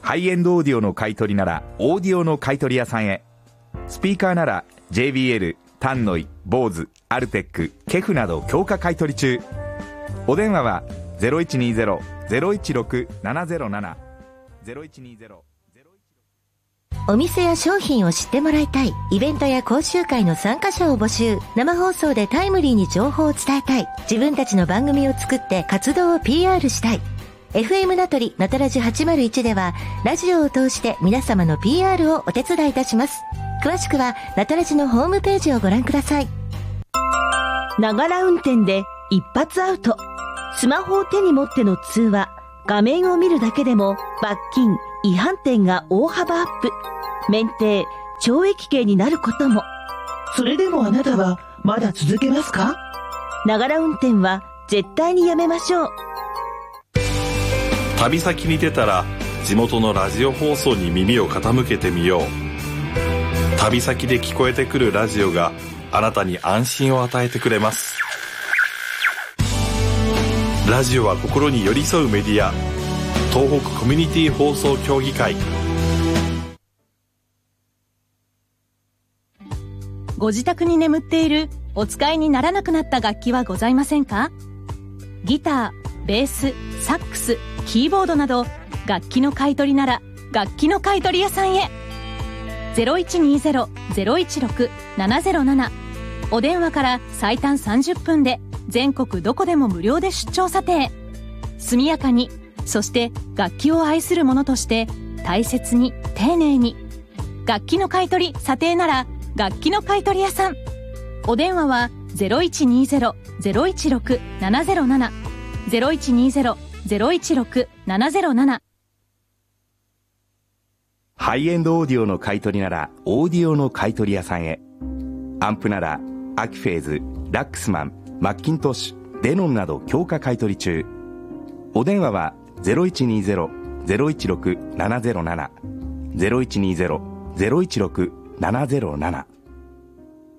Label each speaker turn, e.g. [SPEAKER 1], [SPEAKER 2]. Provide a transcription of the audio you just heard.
[SPEAKER 1] ハイエンドオーディオの買い取りならオーディオの買い取り屋さんへ。スピーカーなら JBL、タンノイ、ボーズ、アルテック、ケフなど強化買い取り中。お電話は 0120-016-707 0120。
[SPEAKER 2] お店や商品を知ってもらいたい、イベントや講習会の参加者を募集。生放送でタイムリーに情報を伝えたい。自分たちの番組を作って活動を PR したい。FM ナトリナトラジ801ではラジオを通して皆様の PR をお手伝いいたします。詳しくはナトラジのホームページをご覧ください。
[SPEAKER 3] ながら運転で一発アウト。スマホを手に持っての通話、画面を見るだけでも罰金、違反点が大幅アップ。免停、懲役刑になることも。
[SPEAKER 4] それでもあなたはまだ続けますか？
[SPEAKER 3] ながら運転は絶対にやめましょう。
[SPEAKER 5] 旅先に出たら地元のラジオ放送に耳を傾けてみよう。旅先で聞こえてくるラジオがあなたに安心を与えてくれます。ラジオは心に寄り添うメディア。東北コミュニティ放送協議会。
[SPEAKER 6] ご自宅に眠っているお使いにならなくなった楽器はございませんか？ギター、ベース、サックス、キーボードなど楽器の買い取りなら楽器の買い取り屋さんへ。 0120-016-707 お電話から最短30分で全国どこでも無料で出張査定。速やかに、そして楽器を愛する者として大切に丁寧に。楽器の買い取り査定なら楽器の買い取り屋さん。お電話は 0120-016-707 0120-016-707。
[SPEAKER 1] ハイエンドオーディオの買い取りならオーディオの買い取り屋さんへ。アンプならアキフェーズ、ラックスマン、マッキントッシュ、デノンなど強化買い取り中。お電話は 0120-016-707 0120-016-707。